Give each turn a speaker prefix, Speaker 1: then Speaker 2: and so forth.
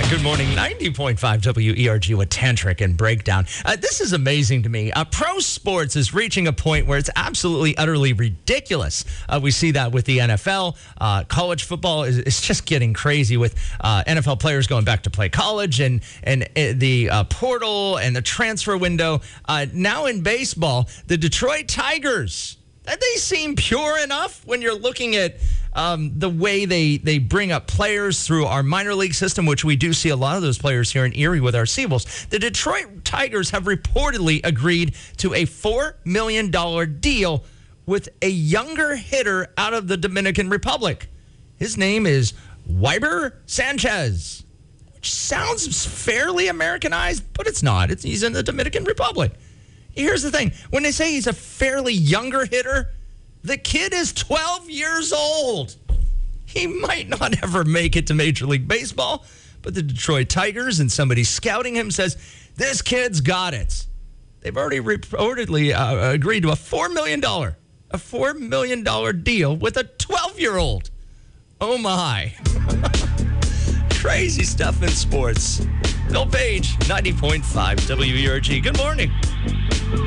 Speaker 1: Good morning, 90.5 WERG with Tantric and Breakdown. This is amazing to me. Pro sports is reaching a point where it's absolutely, utterly ridiculous. We see that with the NFL. College football is just getting crazy with NFL players going back to play college and the portal and the transfer window. Now in baseball, the Detroit Tigers, they seem pure enough when you're looking at the way they bring up players through our minor league system, which we do see a lot of those players here in Erie with our Seawolves. The Detroit Tigers have reportedly agreed to a $4 million deal with a younger hitter out of the Dominican Republic. His name is Weiber Sanchez, which sounds fairly Americanized, but it's not. He's in the Dominican Republic. Here's the thing. When they say he's a fairly younger hitter, the kid is 12 years old. He might not ever make it to Major League Baseball, but the Detroit Tigers and somebody scouting him says, this kid's got it. They've already reportedly agreed to a $4 million deal with a 12-year-old. Oh, my. Crazy stuff in sports. Bill Page, 90.5 WERG. Good morning.